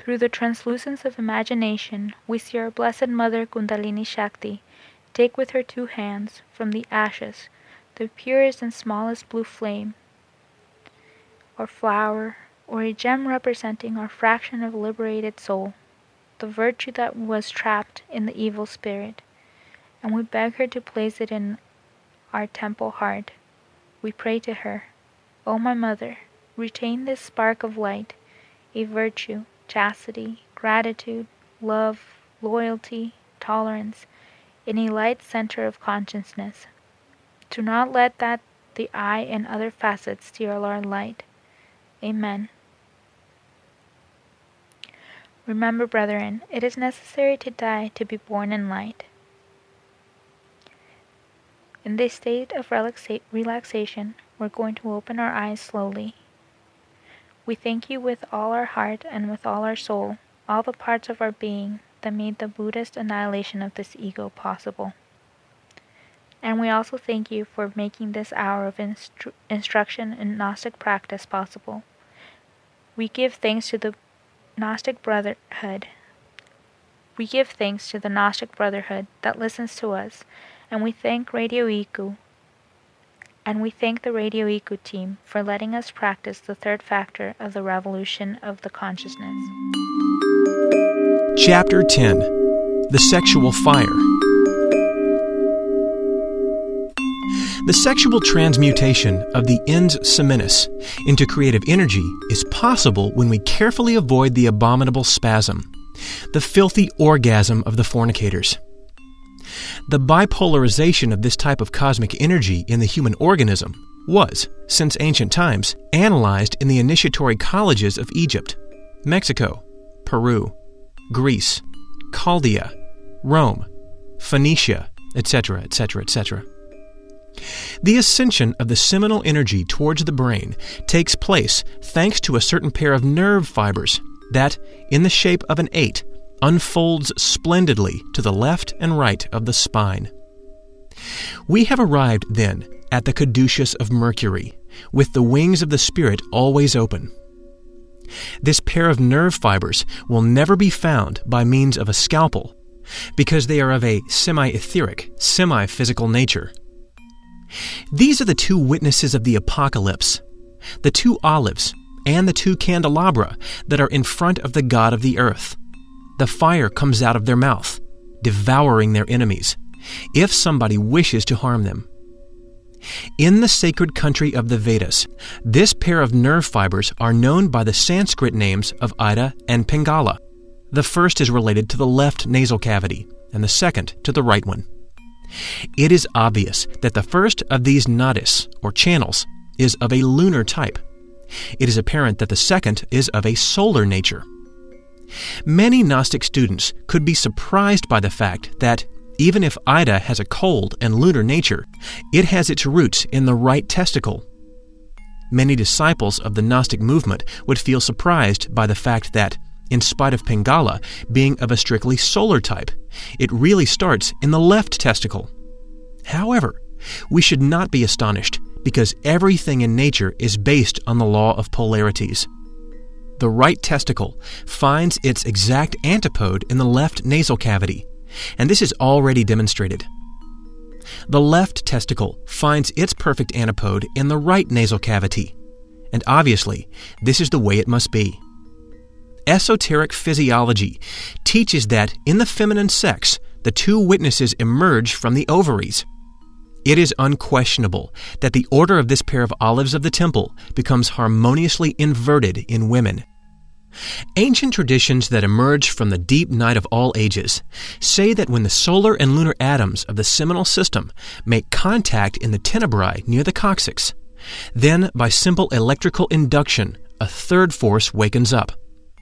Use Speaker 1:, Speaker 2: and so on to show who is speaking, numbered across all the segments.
Speaker 1: Through the translucence of imagination, we see our Blessed Mother Kundalini Shakti take with her 2 hands, from the ashes, the purest and smallest blue flame, or flower, or a gem representing our fraction of liberated soul, the virtue that was trapped in the evil spirit, and we beg her to place it in our temple heart. We pray to her, O my Mother, retain this spark of light, a virtue, chastity, gratitude, love, loyalty, tolerance, in a light center of consciousness. Do not let that the eye and other facets steal our light. Amen. Remember, brethren, it is necessary to die to be born in light. In this state of relaxation, we're going to open our eyes slowly. We thank you with all our heart and with all our soul, all the parts of our being that made the Buddhist annihilation of this ego possible. And we also thank you for making this hour of instruction in Gnostic practice possible. We give thanks to the Gnostic Brotherhood. We give thanks to the Gnostic Brotherhood that listens to us, and we thank Radio Iku. And we thank the Radio Iku team for letting us practice the 3rd factor of the revolution of the consciousness.
Speaker 2: Chapter 10. The Sexual Fire. The sexual transmutation of the ens seminis into creative energy is possible when we carefully avoid the abominable spasm, the filthy orgasm of the fornicators. The bipolarization of this type of cosmic energy in the human organism was, since ancient times, analyzed in the initiatory colleges of Egypt, Mexico, Peru, Greece, Chaldea, Rome, Phoenicia, etc., etc., etc. The ascension of the seminal energy towards the brain takes place thanks to a certain pair of nerve fibers that, in the shape of an 8, unfolds splendidly to the left and right of the spine. We have arrived, then, at the caduceus of Mercury, with the wings of the spirit always open. This pair of nerve fibers will never be found by means of a scalpel, because they are of a semi-etheric, semi-physical nature. These are the 2 witnesses of the apocalypse, the 2 olives and the 2 candelabra that are in front of the God of the earth. The fire comes out of their mouth, devouring their enemies, if somebody wishes to harm them. In the sacred country of the Vedas, this pair of nerve fibers are known by the Sanskrit names of Ida and Pingala. The first is related to the left nasal cavity, and the second to the right one. It is obvious that the first of these nadis, or channels, is of a lunar type. It is apparent that the second is of a solar nature. Many Gnostic students could be surprised by the fact that, even if Ida has a cold and lunar nature, it has its roots in the right testicle. Many disciples of the Gnostic movement would feel surprised by the fact that, in spite of Pingala being of a strictly solar type, it really starts in the left testicle. However, we should not be astonished, because everything in nature is based on the law of polarities. The right testicle finds its exact antipode in the left nasal cavity, and this is already demonstrated. The left testicle finds its perfect antipode in the right nasal cavity, and obviously, this is the way it must be. Esoteric physiology teaches that in the feminine sex, the 2 witnesses emerge from the ovaries. It is unquestionable that the order of this pair of olives of the temple becomes harmoniously inverted in women. Ancient traditions that emerge from the deep night of all ages say that when the solar and lunar atoms of the seminal system make contact in the tenebrae near the coccyx, then by simple electrical induction, a 3rd force wakens up.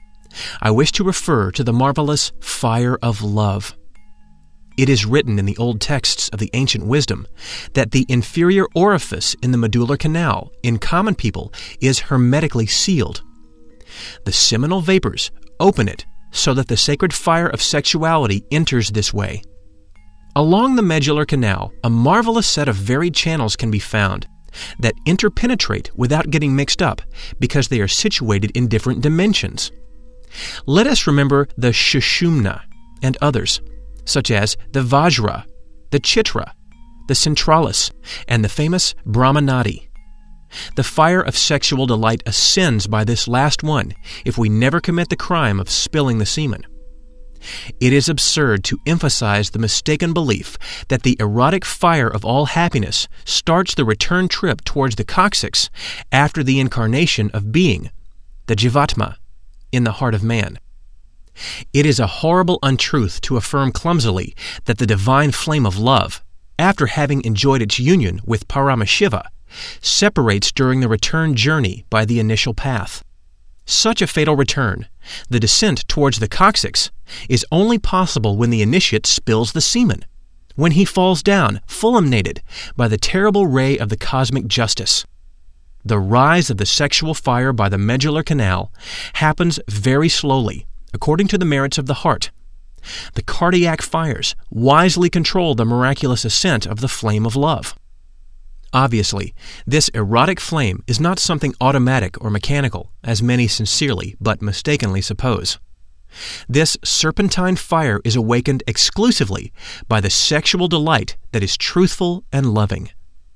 Speaker 2: I wish to refer to the marvelous fire of love. It is written in the old texts of the ancient wisdom that the inferior orifice in the medullary canal in common people is hermetically sealed. The seminal vapors open it so that the sacred fire of sexuality enters this way. Along the medullary canal, a marvelous set of varied channels can be found that interpenetrate without getting mixed up because they are situated in different dimensions. Let us remember the Shushumna and others, such as the Vajra, the Chitra, the Centralis, and the famous Brahmanadi. The fire of sexual delight ascends by this last one if we never commit the crime of spilling the semen. It is absurd to emphasize the mistaken belief that the erotic fire of all happiness starts the return trip towards the coccyx after the incarnation of being, the Jivatma, in the heart of man. It is a horrible untruth to affirm clumsily that the divine flame of love, after having enjoyed its union with Paramashiva, separates during the return journey by the initial path. Such a fatal return, the descent towards the coccyx, is only possible when the initiate spills the semen, when he falls down, fulminated by the terrible ray of the cosmic justice. The rise of the sexual fire by the medullary canal happens very slowly, according to the merits of the heart. The cardiac fires wisely control the miraculous ascent of the flame of love. Obviously, this erotic flame is not something automatic or mechanical, as many sincerely but mistakenly suppose. This serpentine fire is awakened exclusively by the sexual delight that is truthful and loving.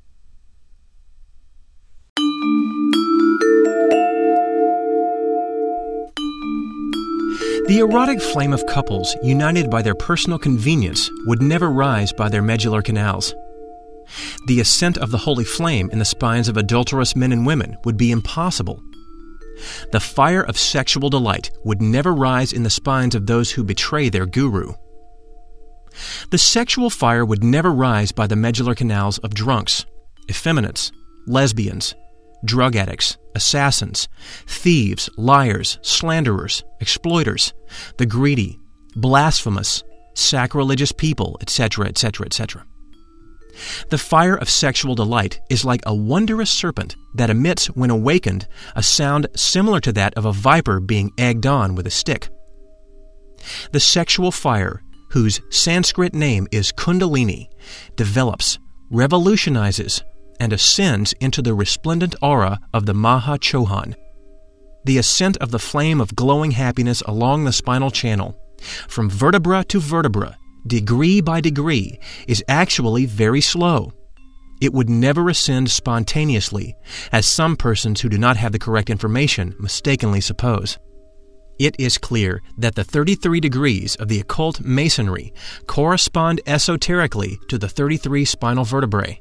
Speaker 2: The erotic flame of couples united by their personal convenience would never rise by their medullary canals. The ascent of the holy flame in the spines of adulterous men and women would be impossible. The fire of sexual delight would never rise in the spines of those who betray their guru. The sexual fire would never rise by the medullary canals of drunks, effeminates, lesbians, drug addicts, assassins, thieves, liars, slanderers, exploiters, the greedy, blasphemous, sacrilegious people, etc., etc., etc. The fire of sexual delight is like a wondrous serpent that emits, when awakened, a sound similar to that of a viper being egged on with a stick. The sexual fire, whose Sanskrit name is Kundalini, develops, revolutionizes, and ascends into the resplendent aura of the Maha Chohan. The ascent of the flame of glowing happiness along the spinal channel, from vertebra to vertebra, degree by degree, is actually very slow. It would never ascend spontaneously, as some persons who do not have the correct information mistakenly suppose. It is clear that the 33 degrees of the occult masonry correspond esoterically to the 33 spinal vertebrae.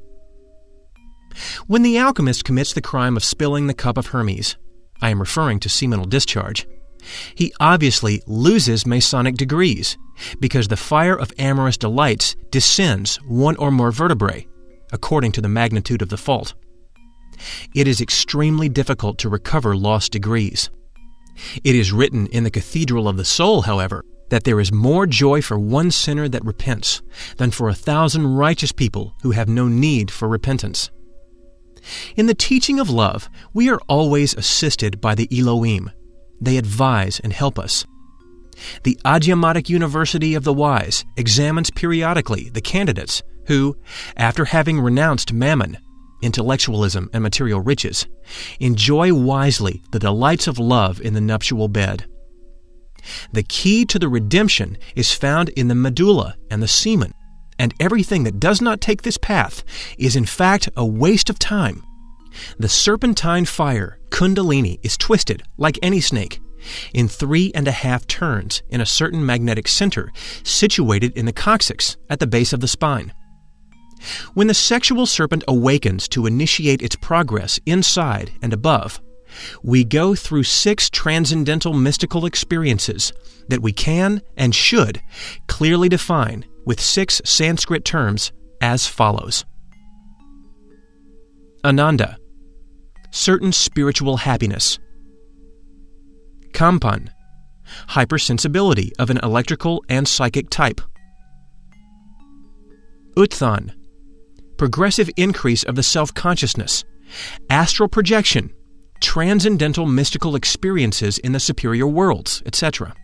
Speaker 2: When the alchemist commits the crime of spilling the cup of Hermes, I am referring to seminal discharge, he obviously loses Masonic degrees, because the fire of amorous delights descends one or more vertebrae, according to the magnitude of the fault. It is extremely difficult to recover lost degrees. It is written in the Cathedral of the Soul, however, that there is more joy for one sinner that repents than for 1,000 righteous people who have no need for repentance. In the teaching of love, we are always assisted by the Elohim. They advise and help us. The Adhyamatic University of the Wise examines periodically the candidates who, after having renounced mammon, intellectualism, and material riches, enjoy wisely the delights of love in the nuptial bed. The key to the redemption is found in the medulla and the semen, and everything that does not take this path is in fact a waste of time. The serpentine fire, Kundalini, is twisted, like any snake, in 3.5 turns in a certain magnetic center situated in the coccyx at the base of the spine. When the sexual serpent awakens to initiate its progress inside and above, we go through 6 transcendental mystical experiences that we can and should clearly define with 6 Sanskrit terms as follows. Ananda, certain spiritual happiness. Kampan, hypersensibility of an electrical and psychic type. Utthan, progressive increase of the self-consciousness, astral projection, transcendental mystical experiences in the superior worlds, etc.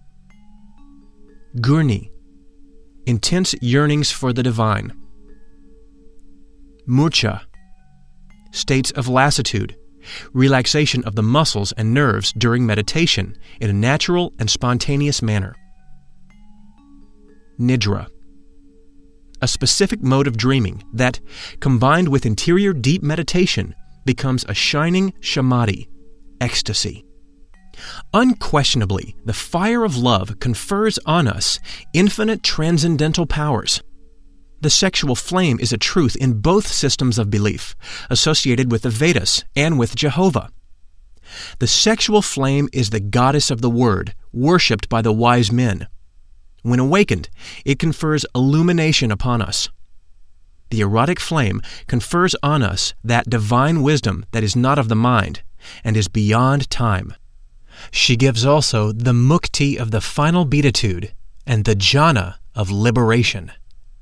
Speaker 2: Gurni, intense yearnings for the divine. Murcha, states of lassitude, relaxation of the muscles and nerves during meditation in a natural and spontaneous manner. Nidra, a specific mode of dreaming that, combined with interior deep meditation, becomes a shining samadhi, ecstasy. Unquestionably, the fire of love confers on us infinite transcendental powers. The sexual flame is a truth in both systems of belief, associated with the Vedas and with Jehovah. The sexual flame is the goddess of the word, worshipped by the wise men. When awakened, it confers illumination upon us. The erotic flame confers on us that divine wisdom that is not of the mind and is beyond time. She gives also the mukti of the final beatitude and the jhana of liberation.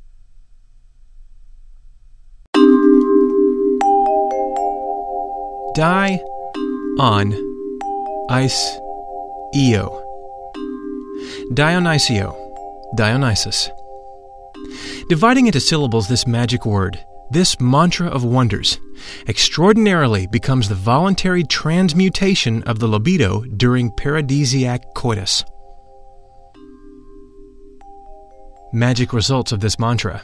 Speaker 2: Di on ice eo. Dionisio, Dionysus. Dividing into syllables this magic word, this mantra of wonders, extraordinarily becomes the voluntary transmutation of the libido during paradisiac coitus. Magic results of this mantra.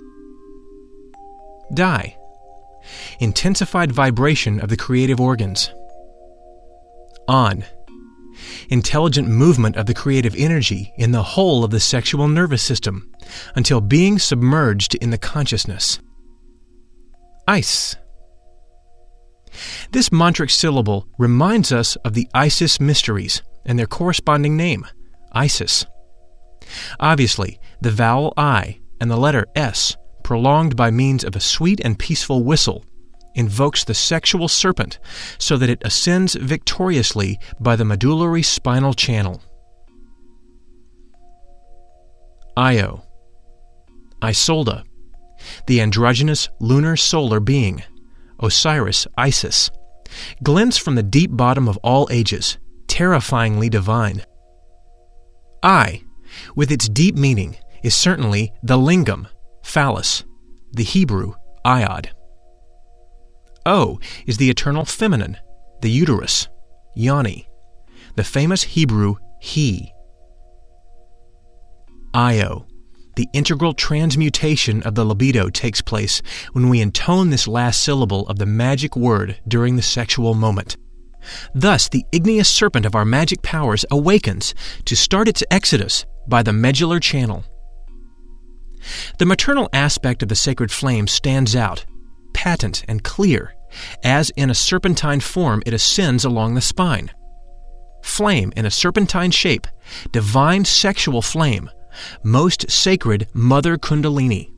Speaker 2: Di, intensified vibration of the creative organs. On, intelligent movement of the creative energy in the whole of the sexual nervous system until being submerged in the consciousness. Ice. This mantric syllable reminds us of the Isis mysteries and their corresponding name, Isis. Obviously, the vowel I and the letter S, prolonged by means of a sweet and peaceful whistle, invokes the sexual serpent so that it ascends victoriously by the medullary spinal channel. Io. Isolde, the androgynous lunar solar being, Osiris Isis, glints from the deep bottom of all ages, terrifyingly divine. I, with its deep meaning, is certainly the lingam, phallus, the Hebrew iod. O is the eternal feminine, the uterus, yoni, the famous Hebrew he. Io, the integral transmutation of the libido takes place when we intone this last syllable of the magic word during the sexual moment. Thus, the igneous serpent of our magic powers awakens to start its exodus by the medullar channel. The maternal aspect of the sacred flame stands out, patent and clear, as in a serpentine form it ascends along the spine. Flame in a serpentine shape, divine sexual flame, most sacred Mother Kundalini.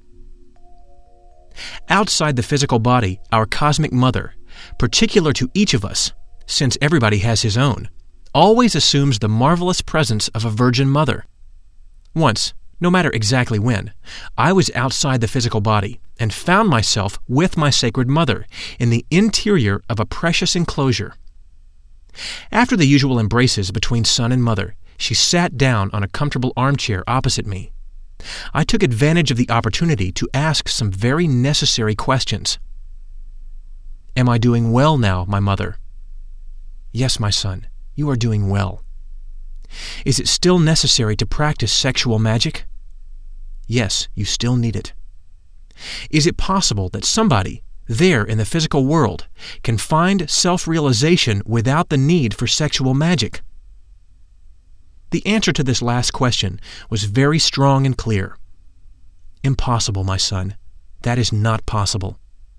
Speaker 2: Outside the physical body, our cosmic mother, particular to each of us, since everybody has his own, always assumes the marvelous presence of a virgin mother. Once, no matter exactly when, I was outside the physical body and found myself with my sacred mother in the interior of a precious enclosure. After the usual embraces between son and mother, she sat down on a comfortable armchair opposite me. I took advantage of the opportunity to ask some very necessary questions. Am I doing well now, my mother? Yes, my son, you are doing well. Is it still necessary to practice sexual magic? Yes, you still need it. Is it possible that somebody, there in the physical world, can find self-realization without the need for sexual magic? The answer to this last question was very strong and clear. Impossible, my son. That is not possible.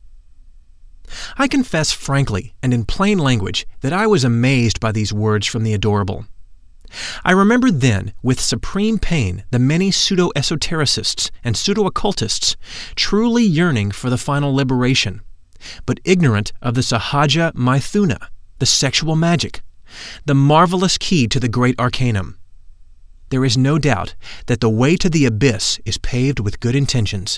Speaker 2: I confess frankly and in plain language that I was amazed by these words from the adorable. I remembered then, with supreme pain, the many pseudo-esotericists and pseudo-occultists truly yearning for the final liberation, but ignorant of the Sahaja Maithuna, the sexual magic, the marvelous key to the great arcanum. There is no doubt that the way to the abyss is paved with good intentions.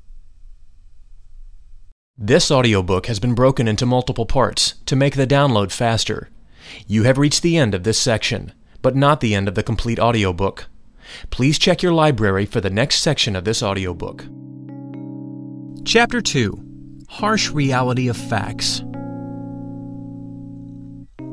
Speaker 2: This audiobook has been broken into multiple parts to make the download faster. You have reached the end of this section, but not the end of the complete audiobook. Please check your library for the next section of this audiobook. Chapter 2. Harsh Reality of Facts.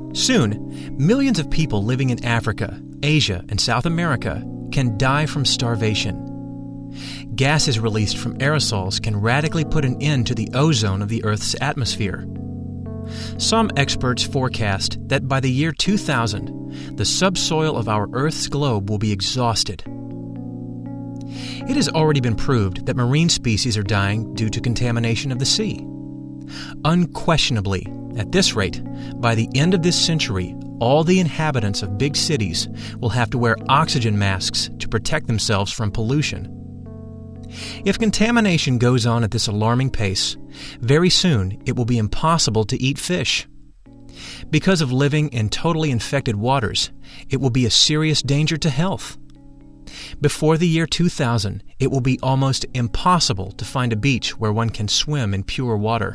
Speaker 2: Soon, millions of people living in Africa, Asia, and South America can die from starvation. Gases released from aerosols can radically put an end to the ozone of the Earth's atmosphere. Some experts forecast that by the year 2000, the subsoil of our Earth's globe will be exhausted. It has already been proved that marine species are dying due to contamination of the sea. Unquestionably, at this rate, by the end of this century, all the inhabitants of big cities will have to wear oxygen masks to protect themselves from pollution. If contamination goes on at this alarming pace, very soon it will be impossible to eat fish. Because of living in totally infected waters, it will be a serious danger to health. Before the year 2000, it will be almost impossible to find a beach where one can swim in pure water.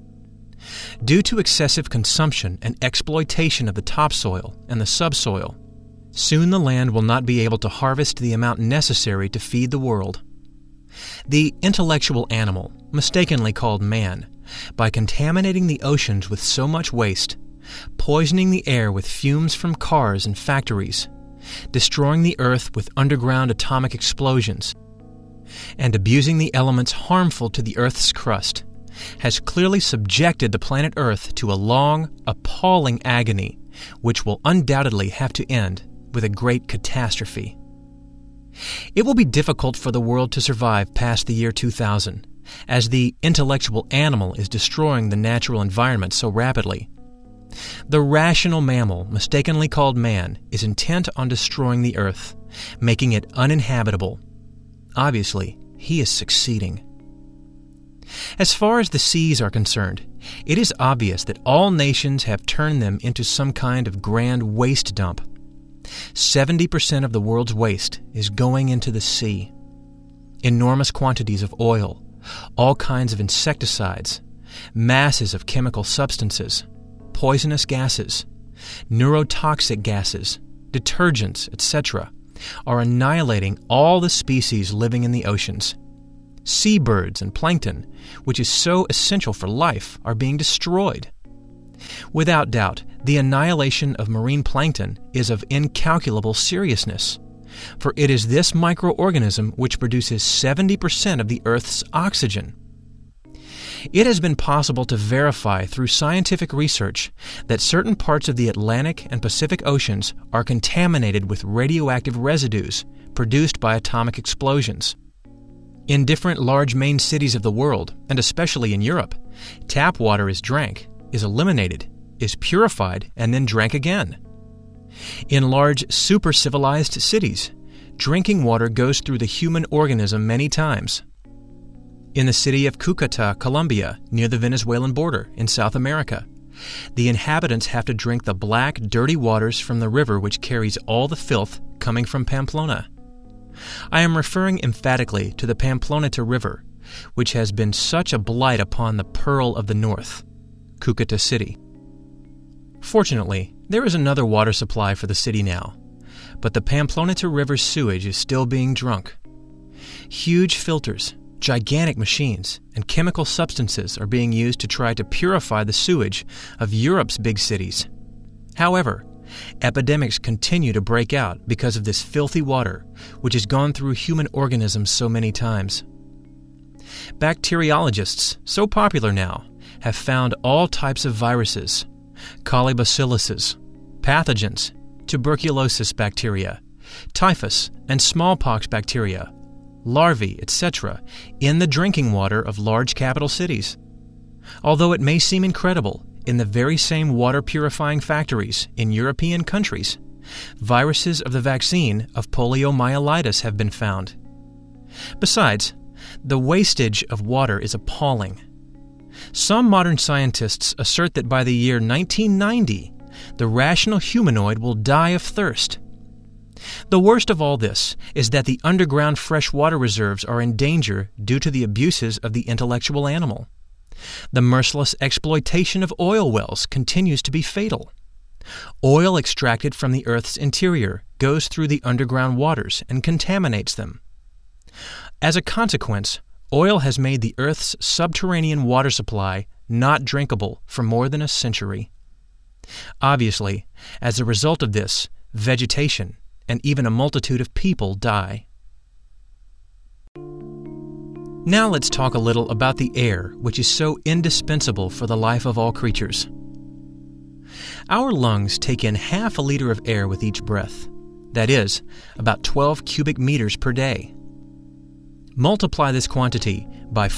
Speaker 2: Due to excessive consumption and exploitation of the topsoil and the subsoil, soon the land will not be able to harvest the amount necessary to feed the world. The intellectual animal, mistakenly called man, by contaminating the oceans with so much waste, poisoning the air with fumes from cars and factories, destroying the earth with underground atomic explosions, and abusing the elements harmful to the earth's crust, has clearly subjected the planet Earth to a long, appalling agony, which will undoubtedly have to end with a great catastrophe. It will be difficult for the world to survive past the year 2000, as the intellectual animal is destroying the natural environment so rapidly. The rational mammal, mistakenly called man, is intent on destroying the earth, making it uninhabitable. Obviously, he is succeeding. As far as the seas are concerned, it is obvious that all nations have turned them into some kind of grand waste dump. 70% of the world's waste is going into the sea. Enormous quantities of oil, all kinds of insecticides, masses of chemical substances, poisonous gases, neurotoxic gases, detergents, etc., are annihilating all the species living in the oceans. Seabirds and plankton, which is so essential for life, are being destroyed. Without doubt, the annihilation of marine plankton is of incalculable seriousness, for it is this microorganism which produces 70% of the Earth's oxygen. It has been possible to verify through scientific research that certain parts of the Atlantic and Pacific Oceans are contaminated with radioactive residues produced by atomic explosions. In different large main cities of the world, and especially in Europe, tap water is drank, is eliminated, is purified, and then drank again. In large super-civilized cities, drinking water goes through the human organism many times. In the city of Cúcuta, Colombia, near the Venezuelan border in South America, the inhabitants have to drink the black, dirty waters from the river which carries all the filth coming from Pamplona. I am referring emphatically to the Pamploneta River, which has been such a blight upon the Pearl of the North, Cúcuta City. Fortunately, there is another water supply for the city now, but the Pamploneta River's sewage is still being drunk. Huge filters, gigantic machines, and chemical substances are being used to try to purify the sewage of Europe's big cities. However, epidemics continue to break out because of this filthy water, which has gone through human organisms so many times. Bacteriologists, so popular now, have found all types of viruses, colibacilluses, pathogens, tuberculosis bacteria, typhus and smallpox bacteria, larvae, etc., in the drinking water of large capital cities. Although it may seem incredible, in the very same water-purifying factories in European countries, viruses of the vaccine of poliomyelitis have been found. Besides, the wastage of water is appalling. Some modern scientists assert that by the year 1990, the rational humanoid will die of thirst. The worst of all this is that the underground freshwater reserves are in danger due to the abuses of the intellectual animal. The merciless exploitation of oil wells continues to be fatal. Oil extracted from the Earth's interior goes through the underground waters and contaminates them. As a consequence, oil has made the Earth's subterranean water supply not drinkable for more than a century. Obviously, as a result of this, vegetation and even a multitude of people die. Now let's talk a little about the air, which is so indispensable for the life of all creatures. Our lungs take in half a liter of air with each breath. That is, about 12 cubic meters per day. Multiply this quantity by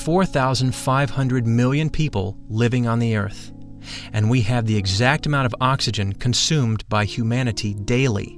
Speaker 2: 4,500 million people living on the earth, and we have the exact amount of oxygen consumed by humanity daily.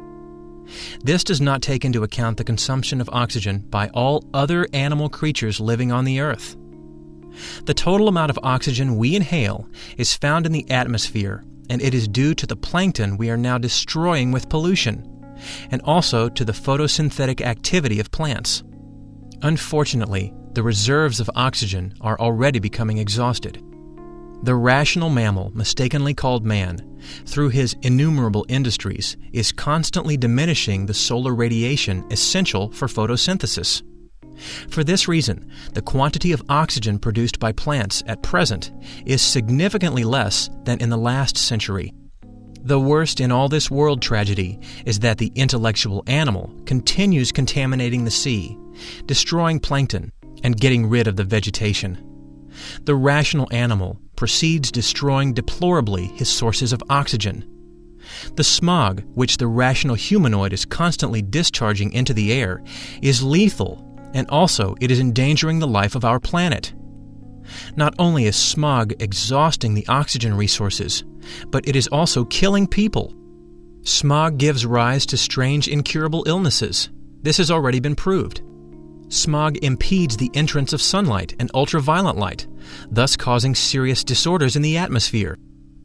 Speaker 2: This does not take into account the consumption of oxygen by all other animal creatures living on the earth. The total amount of oxygen we inhale is found in the atmosphere, and it is due to the plankton we are now destroying with pollution, and also to the photosynthetic activity of plants. Unfortunately, the reserves of oxygen are already becoming exhausted. The rational mammal, mistakenly called man, through his innumerable industries, is constantly diminishing the solar radiation essential for photosynthesis. For this reason, the quantity of oxygen produced by plants at present is significantly less than in the last century. The worst in all this world tragedy is that the intellectual animal continues contaminating the sea, destroying plankton, and getting rid of the vegetation. The rational animal proceeds destroying deplorably his sources of oxygen. The smog, which the rational humanoid is constantly discharging into the air, is lethal, and also it is endangering the life of our planet. Not only is smog exhausting the oxygen resources, but it is also killing people. Smog gives rise to strange incurable illnesses. This has already been proved. Smog impedes the entrance of sunlight and ultraviolet light, thus causing serious disorders in the atmosphere.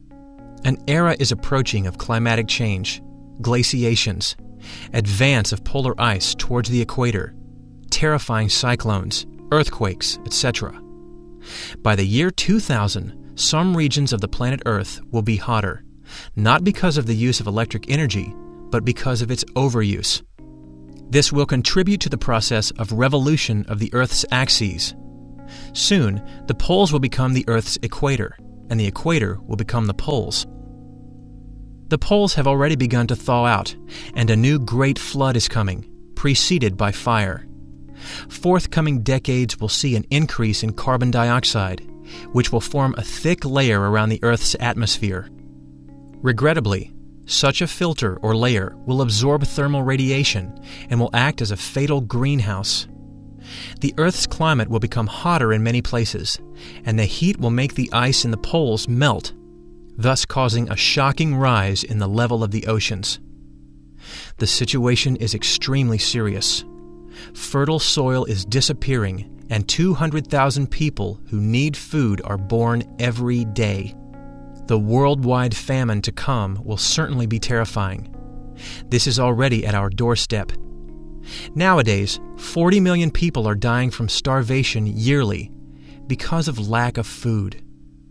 Speaker 2: An era is approaching of climatic change, glaciations, advance of polar ice towards the equator, terrifying cyclones, earthquakes, etc. By the year 2000, some regions of the planet Earth will be hotter, not because of the use of electric energy, but because of its overuse. This will contribute to the process of revolution of the Earth's axes. Soon, the poles will become the Earth's equator, and the equator will become the poles. The poles have already begun to thaw out, and a new great flood is coming, preceded by fire. Forthcoming decades will see an increase in carbon dioxide, which will form a thick layer around the Earth's atmosphere. Regrettably, such a filter or layer will absorb thermal radiation and will act as a fatal greenhouse. The Earth's climate will become hotter in many places, and the heat will make the ice in the poles melt, thus causing a shocking rise in the level of the oceans. The situation is extremely serious. Fertile soil is disappearing, and 200,000 people who need food are born every day. The worldwide famine to come will certainly be terrifying. This is already at our doorstep. Nowadays, 40 million people are dying from starvation yearly because of lack of food.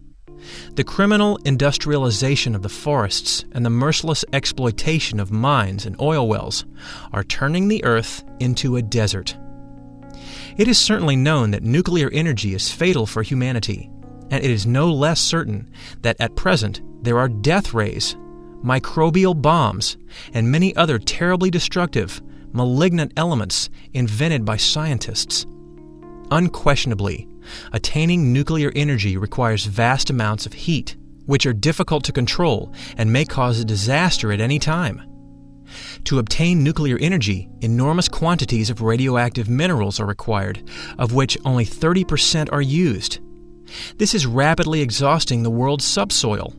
Speaker 2: The criminal industrialization of the forests and the merciless exploitation of mines and oil wells are turning the earth into a desert. It is certainly known that nuclear energy is fatal for humanity, and it is no less certain that at present there are death rays, microbial bombs, and many other terribly destructive, malignant elements invented by scientists. Unquestionably, attaining nuclear energy requires vast amounts of heat, which are difficult to control and may cause a disaster at any time. To obtain nuclear energy, enormous quantities of radioactive minerals are required, of which only 30% are used. This is rapidly exhausting the world's subsoil.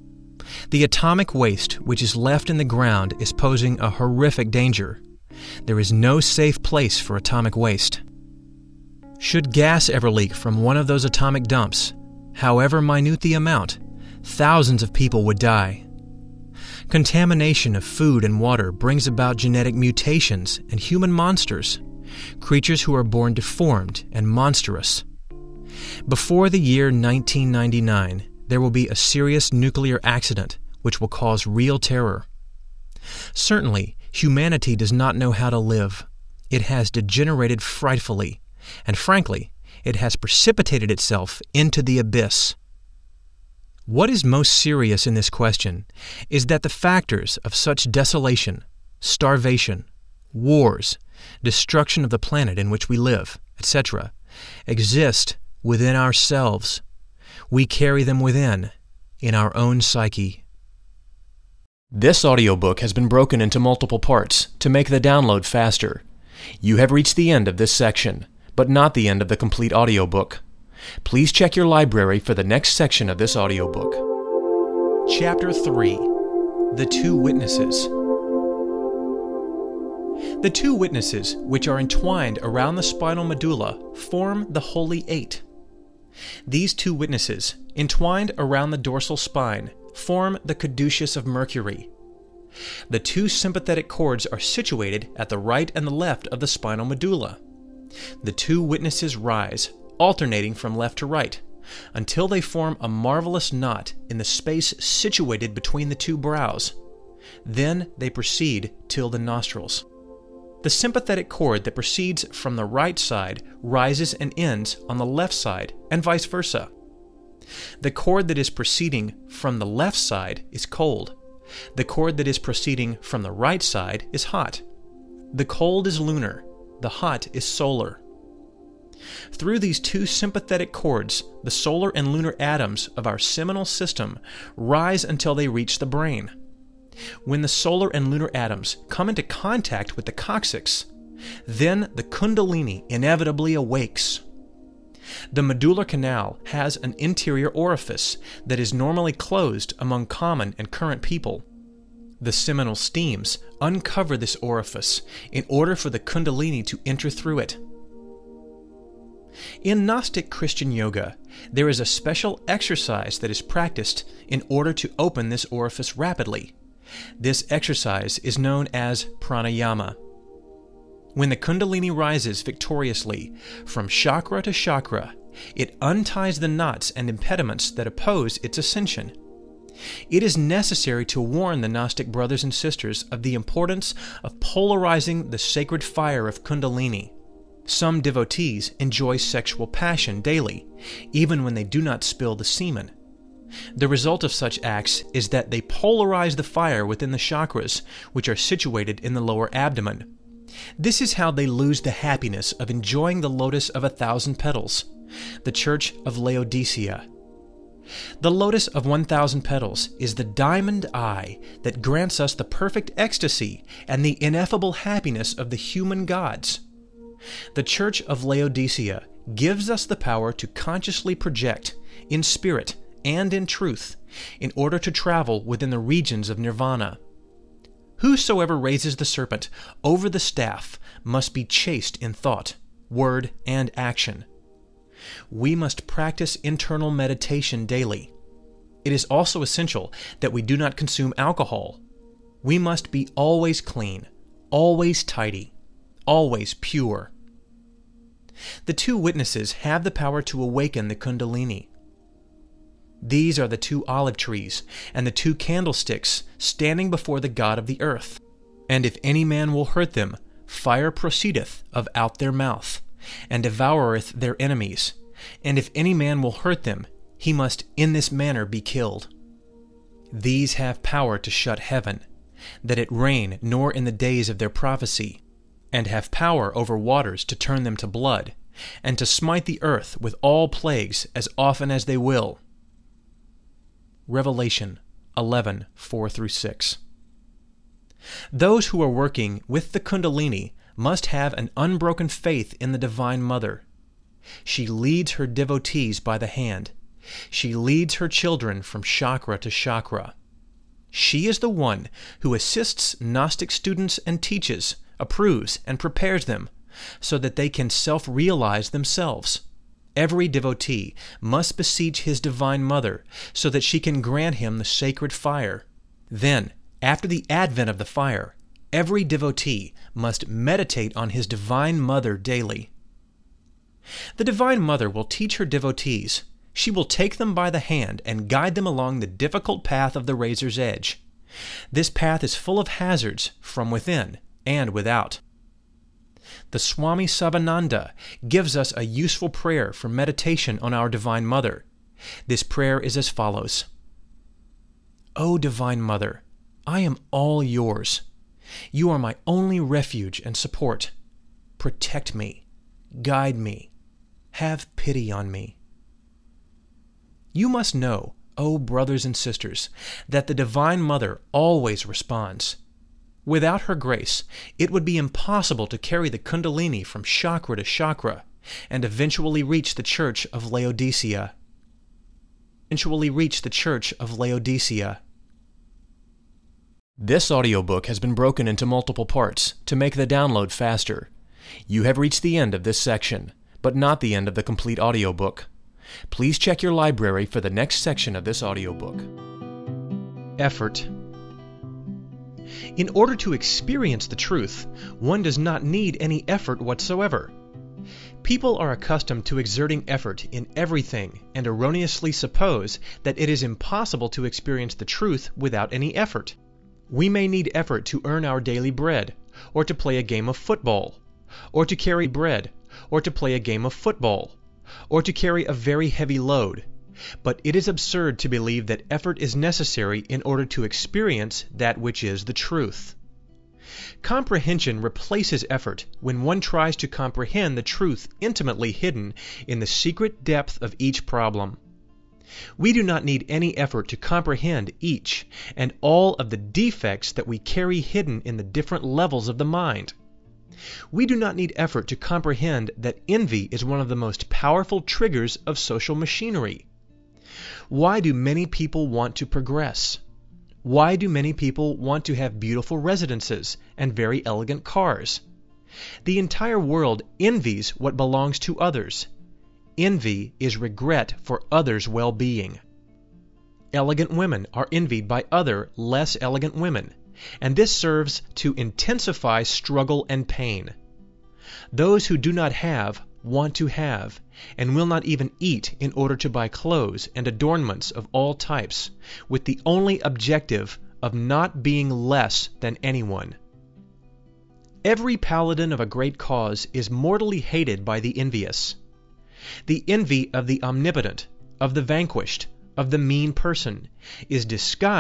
Speaker 2: The atomic waste which is left in the ground is posing a horrific danger. There is no safe place for atomic waste. Should gas ever leak from one of those atomic dumps, however minute the amount, thousands of people would die. Contamination of food and water brings about genetic mutations and human monsters, creatures who are born deformed and monstrous. Before the year 1999, there will be a serious nuclear accident which will cause real terror. Certainly, humanity does not know how to live. It has degenerated frightfully, and frankly, it has precipitated itself into the abyss. What is most serious in this question is that the factors of such desolation, starvation, wars, destruction of the planet in which we live, etc., exist within ourselves. We carry them within, in our own psyche. This audiobook has been broken into multiple parts to make the download faster. You have reached the end of this section, but not the end of the complete audiobook. Please check your library for the next section of this audiobook. Chapter 3: The Two Witnesses. The two witnesses, which are entwined around the spinal medulla, form the Holy Eight. These two witnesses, entwined around the dorsal spine, form the caduceus of Mercury. The two sympathetic cords are situated at the right and the left of the spinal medulla. The two witnesses rise, alternating from left to right, until they form a marvelous knot in the space situated between the two brows. Then they proceed till the nostrils. The sympathetic cord that proceeds from the right side rises and ends on the left side, and vice versa. The cord that is proceeding from the left side is cold. The cord that is proceeding from the right side is hot. The cold is lunar, the hot is solar. Through these two sympathetic cords, the solar and lunar atoms of our seminal system rise until they reach the brain. When the solar and lunar atoms come into contact with the coccyx, then the Kundalini inevitably awakes. The medullary canal has an interior orifice that is normally closed among common and current people. The seminal steams uncover this orifice in order for the Kundalini to enter through it. In Gnostic Christian yoga, there is a special exercise that is practiced in order to open this orifice rapidly. This exercise is known as pranayama. When the Kundalini rises victoriously from chakra to chakra, it unties the knots and impediments that oppose its ascension. It is necessary to warn the Gnostic brothers and sisters of the importance of polarizing the sacred fire of Kundalini. Some devotees enjoy sexual passion daily, even when they do not spill the semen. The result of such acts is that they polarize the fire within the chakras, which are situated in the lower abdomen. This is how they lose the happiness of enjoying the lotus of 1,000 petals, the Church of Laodicea. The lotus of 1,000 petals is the diamond eye that grants us the perfect ecstasy and the ineffable happiness of the human gods. The Church of Laodicea gives us the power to consciously project, in spirit and in truth, in order to travel within the regions of nirvana. Whosoever raises the serpent over the staff must be chaste in thought, word, and action. We must practice internal meditation daily. It is also essential that we do not consume alcohol. We must be always clean, always tidy, always pure. The two witnesses have the power to awaken the Kundalini. These are the two olive trees and the two candlesticks standing before the God of the earth. And if any man will hurt them, fire proceedeth of out their mouth, and devoureth their enemies. And if any man will hurt them, he must in this manner be killed. These have power to shut heaven, that it rain nor in the days of their prophecy, and have power over waters to turn them to blood, and to smite the earth with all plagues as often as they will. Revelation 11:4-6. Those who are working with the Kundalini must have an unbroken faith in the Divine Mother. She leads her devotees by the hand. She leads her children from chakra to chakra. She is the one who assists Gnostic students and teaches, approves, and prepares them so that they can self-realize themselves. Every devotee must beseech his Divine Mother so that she can grant him the sacred fire. Then, after the advent of the fire, every devotee must meditate on his Divine Mother daily. The Divine Mother will teach her devotees. She will take them by the hand and guide them along the difficult path of the razor's edge. This path is full of hazards from within and without. The Swami Savananda gives us a useful prayer for meditation on our Divine Mother. This prayer is as follows. O Divine Mother, I am all yours. You are my only refuge and support. Protect me, guide me, have pity on me. You must know, O brothers and sisters, that the Divine Mother always responds. Without her grace, it would be impossible to carry the Kundalini from chakra to chakra and eventually reach the Church of Laodicea. This audiobook has been broken into multiple parts to make the download faster. You have reached the end of this section, but not the end of the complete audiobook. Please check your library for the next section of this audiobook. Effort. In order to experience the truth, one does not need any effort whatsoever. People are accustomed to exerting effort in everything and erroneously suppose that it is impossible to experience the truth without any effort. We may need effort to earn our daily bread, or to play a game of football, or to carry bread, or to play a game of football, or to carry a very heavy load. But it is absurd to believe that effort is necessary in order to experience that which is the truth. Comprehension replaces effort when one tries to comprehend the truth intimately hidden in the secret depth of each problem. We do not need any effort to comprehend each and all of the defects that we carry hidden in the different levels of the mind. We do not need effort to comprehend that envy is one of the most powerful triggers of social machinery. Why do many people want to progress? Why do many people want to have beautiful residences and very elegant cars? The entire world envies what belongs to others. Envy is regret for others' well-being. Elegant women are envied by other, less elegant women, and this serves to intensify struggle and pain. Those who do not have want to have, and will not even eat in order to buy clothes and adornments of all types, with the only objective of not being less than anyone. Every paladin of a great cause is mortally hated by the envious. The envy of the omnipotent, of the vanquished, of the mean person, is disguised